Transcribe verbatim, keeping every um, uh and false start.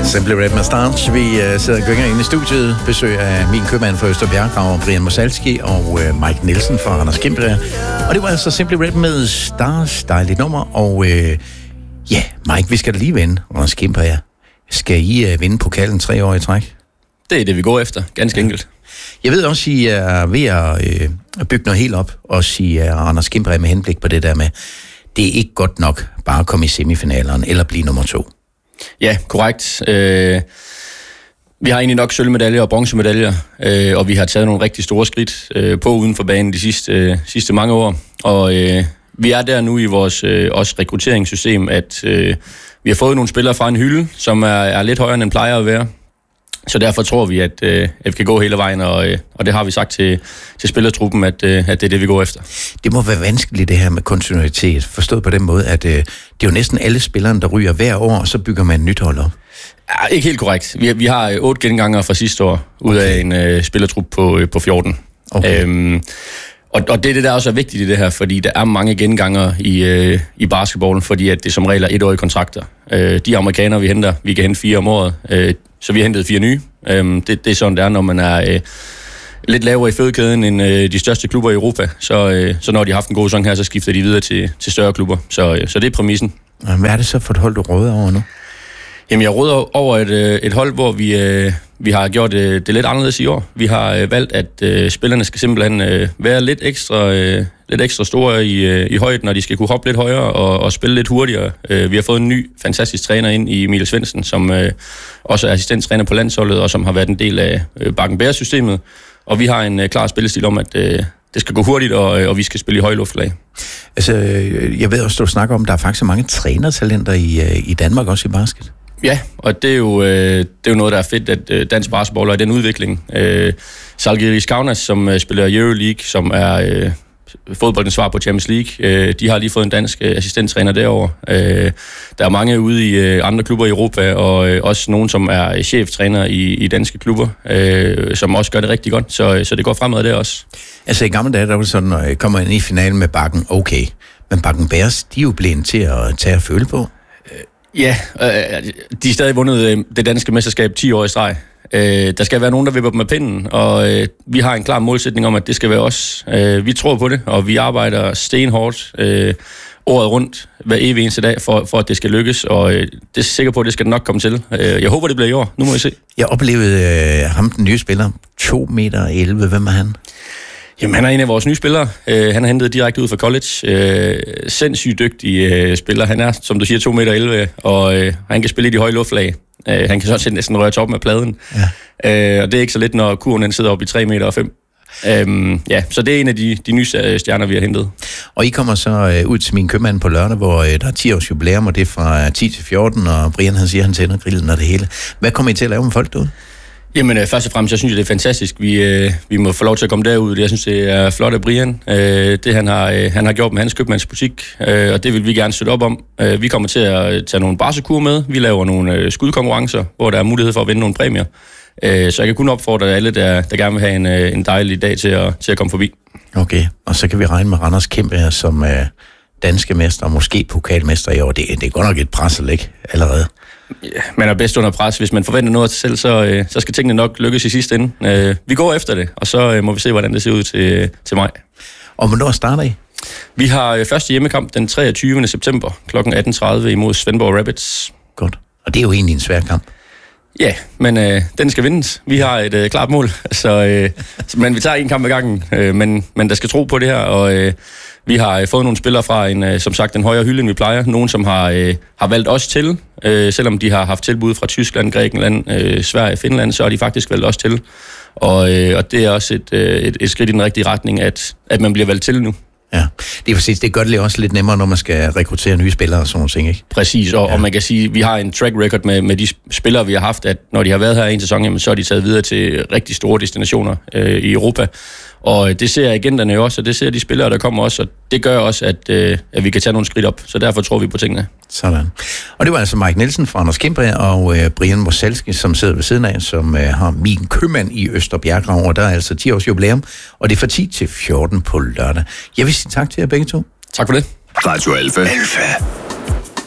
Simply Red med Stars. Vi uh, sidder og gynger inde i studiet. Besøg af min købmand fra Østerbjerg, Brian Mosalski, og uh, Mike Nielsen fra Anders Kæmper. Og det var altså Simply Red med Stars. Dejligt nummer. Og uh, ja, yeah, Mike, vi skal da lige vinde. Anders Kæmper, ja. Skal I uh, vinde pokalen tre år i træk? Det er det, vi går efter. Ganske enkelt. Jeg ved også, I er ved at øh, bygge noget helt op, og sige, at Anders Kæmper med henblik på det der med, det er ikke godt nok bare at komme i semifinaleren eller blive nummer to. Ja, korrekt. Øh, vi har egentlig nok sølvmedaljer og bronzemedaljer, øh, og vi har taget nogle rigtig store skridt øh, på uden for banen de sidste, øh, sidste mange år. Og øh, vi er der nu i vores øh, også rekrutteringssystem, at øh, vi har fået nogle spillere fra en hylde, som er, er lidt højere, end den plejer at være. Så derfor tror vi, at, øh, at vi kan gå hele vejen, og, øh, og det har vi sagt til, til spillertruppen, at, øh, at det er det, vi går efter. Det må være vanskeligt, det her med kontinuitet, forstået på den måde, at øh, det er jo næsten alle spillerne, der ryger hver år, og så bygger man et nyt hold op. Ja, ikke helt korrekt. Vi, vi har otte genganger fra sidste år, ud okay. af en øh, spillertrup på, øh, på fjorten. Okay. Øhm, og, og det er det, der også er vigtigt i det her, fordi der er mange genganger i, øh, i basketballen, fordi at det som regel er etårige kontrakter. Øh, de amerikanere, vi henter, vi kan hente fire om året, øh, så vi har hentet fire nye. Øhm, det, det er sådan, det er, når man er øh, lidt lavere i fødekæden end øh, de største klubber i Europa. Så, øh, så når de har haft en god sæson her, så skifter de videre til, til større klubber. Så, øh, så det er præmissen. Hvad er det så for et hold, du råder over nu? Jamen, jeg råder over et, øh, et hold, hvor vi, øh, vi har gjort øh, det lidt anderledes i år. Vi har øh, valgt, at øh, spillerne skal simpelthen øh, være lidt ekstra, øh, lidt ekstra store i, øh, i højden, når de skal kunne hoppe lidt højere og, og spille lidt hurtigere. Øh, vi har fået en ny, fantastisk træner ind i Emil Svendsen, som øh, også er assistenttræner på landsholdet, og som har været en del af øh, Bakken-Bære-systemet. Og vi har en øh, klar spillestil om, at øh, det skal gå hurtigt, og, og vi skal spille i højluftlag. Altså, jeg ved også, du snakker om, at der er faktisk mange trænertalenter i, i Danmark, også i basket. Ja, og det er jo, øh, det er jo noget, der er fedt, at øh, dansk basketball er i den udvikling. Øh, Žalgiris Kaunas, som øh, spiller Euroleague, som er øh, fodboldens svar på Champions League, øh, de har lige fået en dansk øh, assistenttræner derovre. Øh, der er mange ude i øh, andre klubber i Europa, og øh, også nogen, som er cheftræner i, i danske klubber, øh, som også gør det rigtig godt, så, så det går fremad der også. Altså i gamle dage, der var det sådan, når jeg kommer ind i finalen med Bakken, okay, men Bakken-Bæres, de er jo blevet til at tage og føle på. Ja, øh, de har stadig vundet øh, det danske mesterskab ti år i streg. Øh, der skal være nogen, der vipper dem med pinden, og øh, vi har en klar målsætning om, at det skal være os. Øh, vi tror på det, og vi arbejder stenhårdt øh, året rundt, hver evig eneste dag, for, for at det skal lykkes, og øh, det er sikker på, at det skal nok komme til. Øh, jeg håber, det bliver i år. Nu må vi se. Jeg oplevede øh, ham, den nye spiller, to meter elleve. Hvem er han? Jamen, han er en af vores nye spillere. Uh, han er hentet direkte ud fra college. Uh, sindssygt dygtig uh, spiller. Han er, som du siger, to meter elleve, og uh, han kan spille i de høje luftlag. Uh, han kan så også næsten røre toppen af pladen. Ja. Uh, og det er ikke så lidt, når kurven sidder oppe i tre meter og fem. Um, ja, så det er en af de, de nye stjerner, vi har hentet. Og I kommer så uh, ud til min købmand på lørdag, hvor uh, der er ti års jubilæum, og det er fra ti til fjorten, og Brian han siger, han tænder grillen og det hele. Hvad kommer I til at lave med folk derude? Jamen, øh, først og fremmest, jeg synes, det er fantastisk. Vi, øh, vi må få lov til at komme derud. Jeg synes, det er flot af Brian. Øh, det, han har, øh, han har gjort med hans købmandsbutik, øh, og det vil vi gerne støtte op om. Øh, vi kommer til at tage nogle barsekur med. Vi laver nogle øh, skudkonkurrencer, hvor der er mulighed for at vinde nogle præmier. Øh, så jeg kan kun opfordre alle, der, der gerne vil have en, øh, en dejlig dag til at, til at komme forbi. Okay, og så kan vi regne med Randers Kæmper som øh, danske mester, og måske pokalmester i år. Det, det er godt nok et pres, eller ikke? Allerede. Ja, man er bedst under pres. Hvis man forventer noget af sig selv, så, øh, så skal tingene nok lykkes i sidste ende. Øh, vi går efter det, og så øh, må vi se, hvordan det ser ud til, til maj. Og hvornår starter I? Vi har øh, første hjemmekamp den treogtyvende september kl. atten tredive imod Svendborg Rabbits. Godt. Og det er jo egentlig en svær kamp. Ja, men øh, den skal vindes. Vi har et øh, klart mål, så, øh, men vi tager en kamp ad gangen. Øh, men, men der skal tro på det her, og øh, vi har øh, fået nogle spillere fra en, øh, som sagt, en højere hylde, end vi plejer. Nogen, som har, øh, har valgt os til, øh, selvom de har haft tilbud fra Tyskland, Grækenland, øh, Sverige, Finland, så har de faktisk valgt os til. Og, øh, og det er også et, øh, et, et skridt i den rigtige retning, at, at man bliver valgt til nu. Ja, det er præcis. Det gør det også lidt nemmere, når man skal rekruttere nye spillere og sådan noget ting, ikke? Præcis, og, ja. og man kan sige, at vi har en track record med, med de spillere, vi har haft, at når de har været her en sæson, jamen, så er de taget videre til rigtig store destinationer øh, i Europa. Og det ser agenterne jo også, og det ser de spillere, der kommer også, og det gør også, at, øh, at vi kan tage nogle skridt op. Så derfor tror vi på tingene. Sådan. Og det var altså Mike Nielsen fra Anders Kæmper og øh, Brian Mosalski, som sidder ved siden af, som øh, har min købmand i Østerbjerg, og der er altså ti års jubilæum, og det er fra ti til fjorten på lørdag. Jeg vil sige tak til jer begge to. Tak for det. Radio Alfa. Alfa.